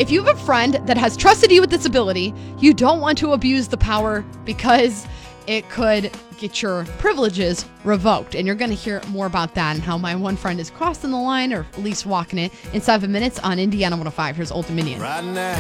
If you have a friend that has trusted you with this ability, you don't want to abuse the power because it could get your privileges revoked. And you're going to hear more about that and how my one friend is crossing the line, or at least walking it, in 7 minutes on Indiana 105. Here's Old Dominion. Right now.